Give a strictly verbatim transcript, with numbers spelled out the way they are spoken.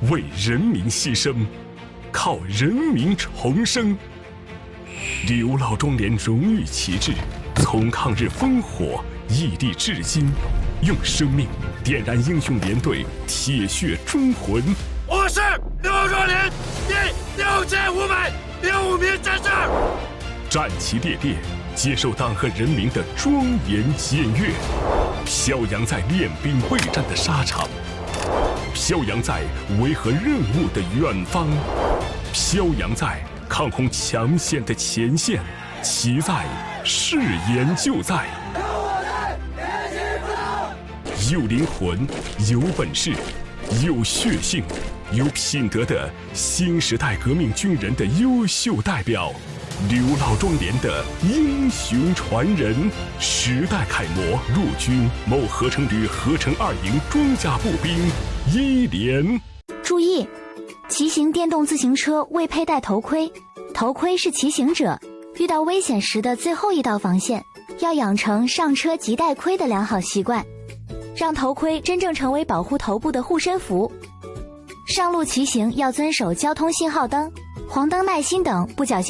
为人民牺牲，靠人民重生。刘老庄连荣誉旗帜从抗日烽火屹立至今，用生命点燃英雄连队铁血忠魂。 我是刘老庄连第六千五百零五名战士， 战旗猎猎，接受党和人民的庄严检阅，飘扬在练兵备战的沙场，飘扬在维和任务的远方，飘扬在抗洪抢险的前线，其在誓言就在。有灵魂，有本事，有血性，有品德的新时代革命军人的优秀代表，刘老庄连的英雄传人，时代楷模，陆军某合成旅合成二营装甲步兵一连。 注意，骑行电动自行车未佩戴头盔，头盔是骑行者遇到危险时的最后一道防线，要养成上车即戴盔的良好习惯，让头盔真正成为保护头部的护身符。上路骑行要遵守交通信号灯、黄灯耐心等不侥幸